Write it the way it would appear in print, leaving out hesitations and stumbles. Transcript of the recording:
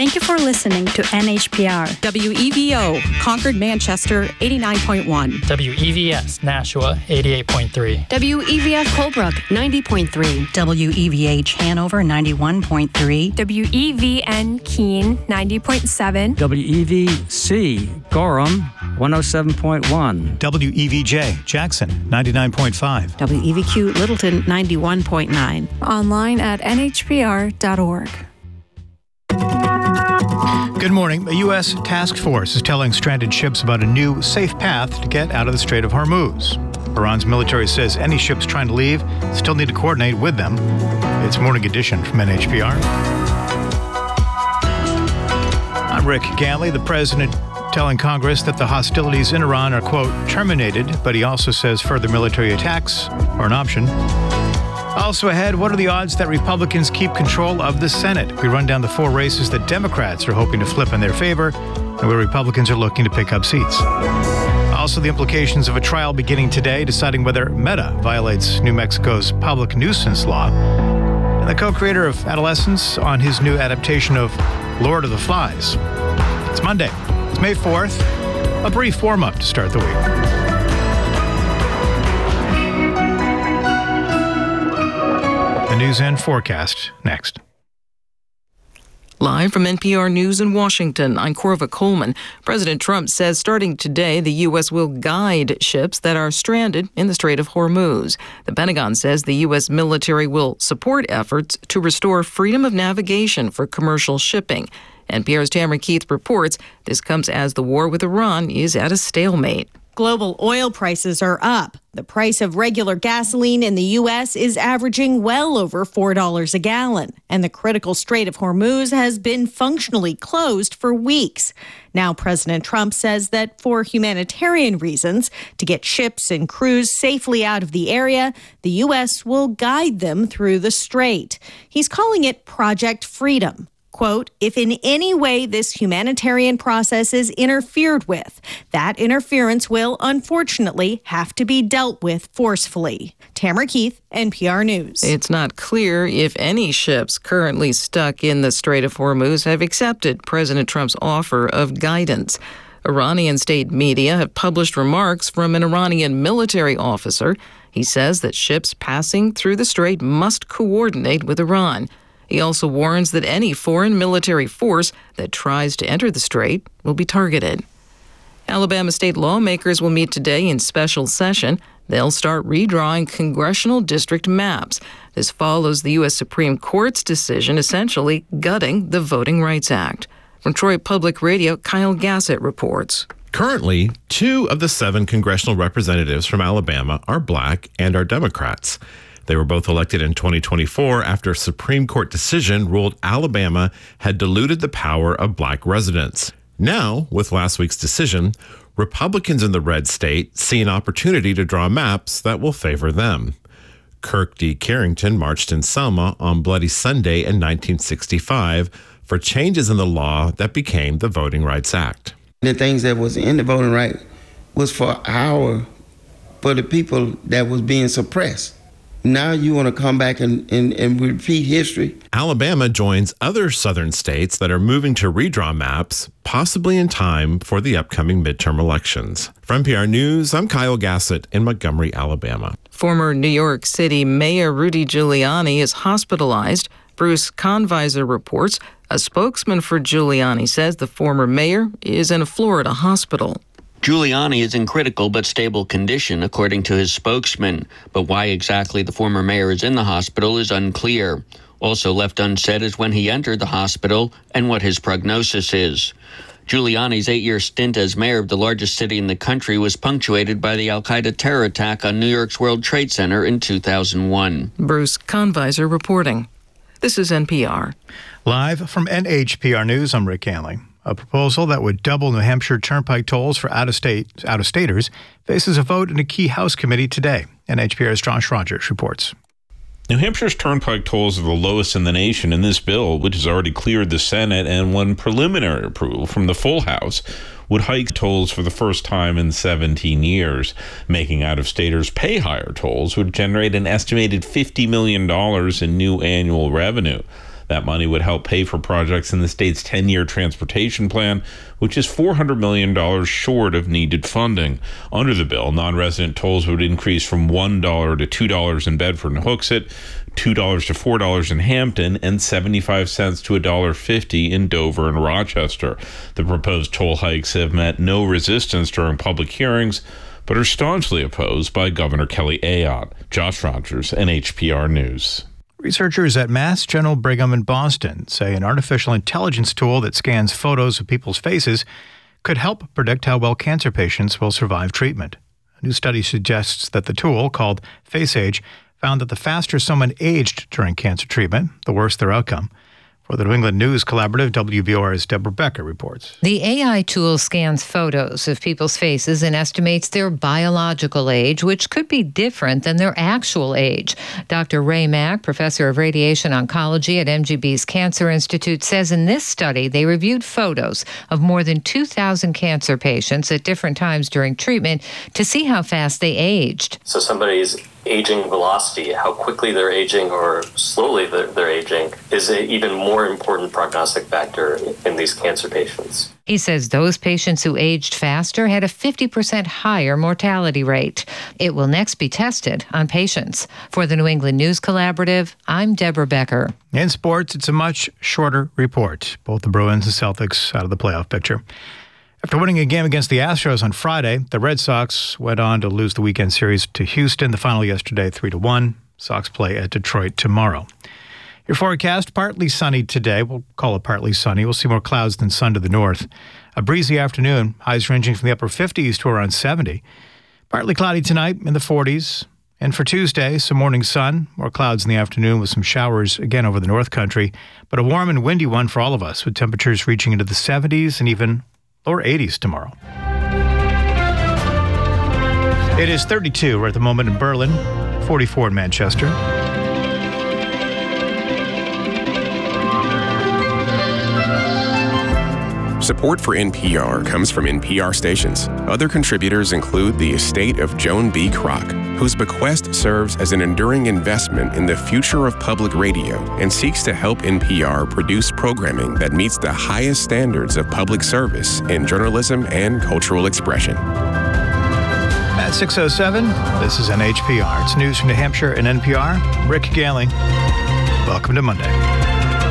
Thank you for listening to NHPR. WEVO, Concord, Manchester, 89.1. WEVS, Nashua, 88.3. WEVF, Colebrook, 90.3. WEVH, Hanover, 91.3. WEVN, Keene, 90.7. WEVC, Gorham, 107.1. WEVJ, Jackson, 99.5. WEVQ, Littleton, 91.9. Online at nhpr.org. Good morning. A U.S. task force is telling stranded ships about a new, safe path to get out of the Strait of Hormuz. Iran's military says any ships trying to leave still need to coordinate with them. It's Morning Edition from NHPR. I'm Rick Ganley. The president telling Congress that the hostilities in Iran are, quote, terminated, but he also says further military attacks are an option. Also ahead, what are the odds that Republicans keep control of the Senate? We run down the 4 races that Democrats are hoping to flip in their favor and where Republicans are looking to pick up seats. Also, the implications of a trial beginning today deciding whether Meta violates New Mexico's public nuisance law. And the co-creator of Adolescence on his new adaptation of Lord of the Flies. It's Monday. It's May 4th. A brief warm-up to start the week. The news and forecast next. Live from NPR News in Washington, I'm Corva Coleman. President Trump says starting today, the U.S. will guide ships that are stranded in the Strait of Hormuz. The Pentagon says the U.S. military will support efforts to restore freedom of navigation for commercial shipping. NPR's Tamara Keith reports this comes as the war with Iran is at a stalemate. Global oil prices are up. The price of regular gasoline in the U.S. is averaging well over $4 a gallon, and the critical Strait of Hormuz has been functionally closed for weeks. Now, President Trump says that for humanitarian reasons, to get ships and crews safely out of the area, the U.S. will guide them through the strait. He's calling it Project Freedom. Quote, if in any way this humanitarian process is interfered with, that interference will unfortunately have to be dealt with forcefully. Tamara Keith, NPR News. It's not clear if any ships currently stuck in the Strait of Hormuz have accepted President Trump's offer of guidance. Iranian state media have published remarks from an Iranian military officer. He says that ships passing through the strait must coordinate with Iran. He also warns that any foreign military force that tries to enter the strait will be targeted. Alabama state lawmakers will meet today in special session. They'll start redrawing congressional district maps. This follows the U.S. Supreme Court's decision essentially gutting the Voting Rights Act. From Troy Public Radio, Kyle Gassett reports. Currently, 2 of the 7 congressional representatives from Alabama are black and are Democrats. They were both elected in 2024 after a Supreme Court decision ruled Alabama had diluted the power of black residents. Now, with last week's decision, Republicans in the red state see an opportunity to draw maps that will favor them. Kirk D. Carrington marched in Selma on Bloody Sunday in 1965 for changes in the law that became the Voting Rights Act. The things that was in the voting right was for the people that was being suppressed. Now you want to come back and repeat history. Alabama joins other southern states that are moving to redraw maps, possibly in time for the upcoming midterm elections. From NPR News, I'm Kyle Gassett in Montgomery, Alabama. Former New York City Mayor Rudy Giuliani is hospitalized. Bruce Conviser reports a spokesman for Giuliani says the former mayor is in a Florida hospital. Giuliani is in critical but stable condition, according to his spokesman. But why exactly the former mayor is in the hospital is unclear. Also left unsaid is when he entered the hospital and what his prognosis is. Giuliani's 8-year stint as mayor of the largest city in the country was punctuated by the al-Qaeda terror attack on New York's World Trade Center in 2001. Bruce Conviser reporting. This is NPR. Live from NHPR News, I'm Rick Ganley. A proposal that would double New Hampshire turnpike tolls for out-of-staters faces a vote in a key House committee today. NHPR's Josh Rogers reports. New Hampshire's turnpike tolls are the lowest in the nation, and this bill, which has already cleared the Senate and won preliminary approval from the full House, would hike tolls for the first time in 17 years. Making out-of-staters pay higher tolls would generate an estimated $50 million in new annual revenue. That money would help pay for projects in the state's 10-year transportation plan, which is $400 million short of needed funding. Under the bill, non-resident tolls would increase from $1 to $2 in Bedford and Hooksett, $2 to $4 in Hampton, and 75 cents to $1.50 in Dover and Rochester. The proposed toll hikes have met no resistance during public hearings, but are staunchly opposed by Governor Kelly Ayotte. Josh Rogers, NHPR News. Researchers at Mass General Brigham in Boston say an artificial intelligence tool that scans photos of people's faces could help predict how well cancer patients will survive treatment. A new study suggests that the tool, called FaceAge, found that the faster someone aged during cancer treatment, the worse their outcome. For the New England News Collaborative, WVOR's Deborah Becker reports. The AI tool scans photos of people's faces and estimates their biological age, which could be different than their actual age. Dr. Ray Mack, professor of radiation oncology at MGB's Cancer Institute, says in this study they reviewed photos of more than 2,000 cancer patients at different times during treatment to see how fast they aged. So somebody's aging velocity, how quickly they're aging or slowly they're aging, is an even more important prognostic factor in these cancer patients. He says those patients who aged faster had a 50% higher mortality rate. It will next be tested on patients. For the New England News Collaborative, I'm Deborah Becker. In sports, it's a much shorter report. Both the Bruins and Celtics out of the playoff picture. After winning a game against the Astros on Friday, the Red Sox went on to lose the weekend series to Houston. The final yesterday, 3-1. Sox play at Detroit tomorrow. Your forecast, partly sunny today. We'll call it partly sunny. We'll see more clouds than sun to the north. A breezy afternoon, highs ranging from the upper 50s to around 70. Partly cloudy tonight in the 40s. And for Tuesday, some morning sun, more clouds in the afternoon with some showers again over the North Country. But a warm and windy one for all of us, with temperatures reaching into the 70s and even lower 80s tomorrow. It is 32 right at the moment in Berlin, 44 in Manchester. Support for NPR comes from NPR stations. Other contributors include the estate of Joan B. Kroc, whose bequest serves as an enduring investment in the future of public radio and seeks to help NPR produce programming that meets the highest standards of public service in journalism and cultural expression. At 6:07, this is NHPR. It's news from New Hampshire and NPR. Rick Gehling. Welcome to Monday.